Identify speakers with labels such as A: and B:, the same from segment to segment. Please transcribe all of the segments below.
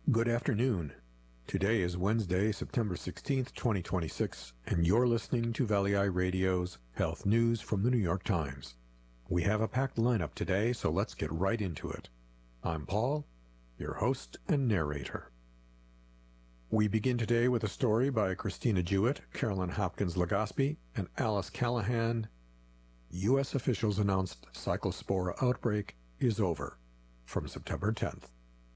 A: Good afternoon. Today is Wednesday, September 16th, 2026, and you're listening to Valley Eye Radio's Health News from the New York Times. We have a packed lineup today, so let's get right into it. I'm Paul, your host and narrator. We begin today with a story by Christina Jewett, Carolyn Hopkins-Legaspi, and Alice Callahan. U.S. officials announced Cyclospora outbreak is over, from September 10th.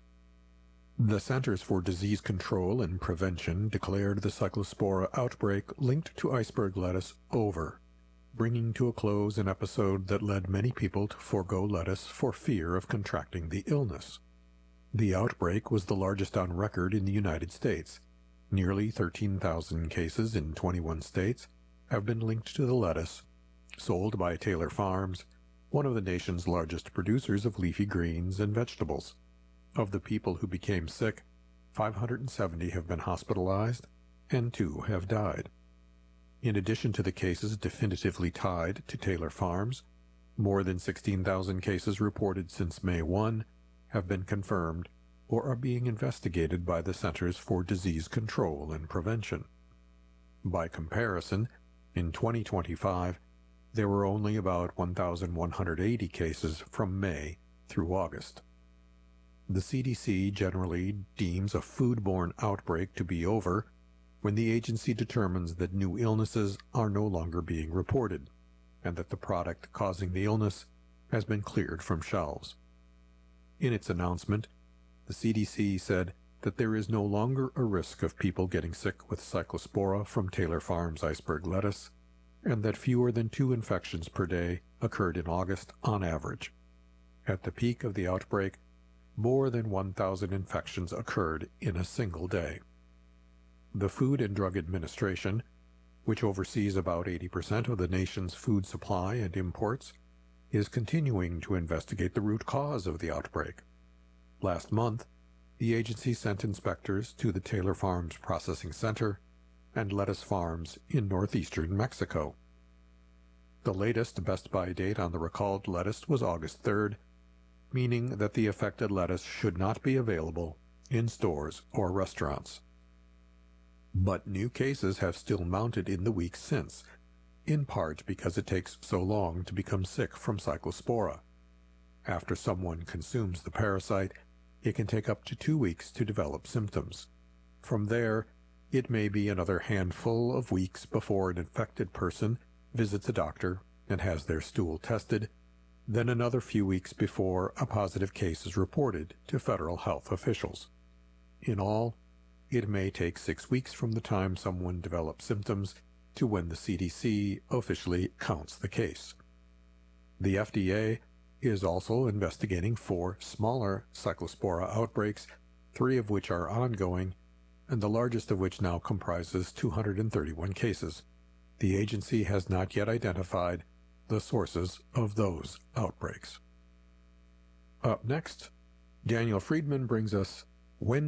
A: The Centers for Disease Control and Prevention declared the Cyclospora outbreak linked to iceberg lettuce over, bringing to a close an episode that led many people to forego lettuce for fear of contracting the illness. The outbreak was the largest on record in the United States. Nearly 13,000 cases in 21 states have been linked to the lettuce, sold by Taylor Farms, one of the nation's largest producers of leafy greens and vegetables. Of the people who became sick, 570 have been hospitalized, and 2 have died. In addition to the cases definitively tied to Taylor Farms, more than 16,000 cases reported since May 1 have been confirmed or are being investigated by the Centers for Disease Control and Prevention. By comparison, in 2025, there were only about 1,180 cases from May through August. The CDC generally deems a foodborne outbreak to be over when the agency determines that new illnesses are no longer being reported, and that the product causing the illness has been cleared from shelves. In its announcement, the CDC said that there is no longer a risk of people getting sick with Cyclospora from Taylor Farms iceberg lettuce, and that fewer than 2 infections per day occurred in August on average. At the peak of the outbreak, more than 1,000 infections occurred in a single day. The Food and Drug Administration, which oversees about 80% of the nation's food supply and imports, is continuing to investigate the root cause of the outbreak. Last month, the agency sent inspectors to the Taylor Farms Processing Center and lettuce farms in northeastern Mexico. The latest Best By date on the recalled lettuce was August 3rd, meaning that the affected lettuce should not be available in stores or restaurants. But new cases have still mounted in the weeks since, in part because it takes so long to become sick from Cyclospora. After someone consumes the parasite, it can take up to 2 weeks to develop symptoms. From there, it may be another handful of weeks before an infected person visits a doctor and has their stool tested, then another few weeks before a positive case is reported to federal health officials. In all, it may take 6 weeks from the time someone develops symptoms to when the CDC officially counts the case. The FDA is also investigating 4 smaller Cyclospora outbreaks, 3 of which are ongoing, and the largest of which now comprises 231 cases. The agency has not yet identified the sources of those outbreaks. Up next, Daniel Friedman brings us When